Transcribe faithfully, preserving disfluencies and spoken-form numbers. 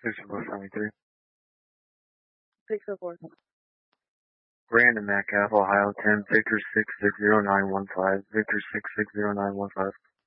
six four seventy-three. six oh four. Brandon Metcalf, Ohio ten, Victor six six zero nine one five, Victor six six zero nine one five.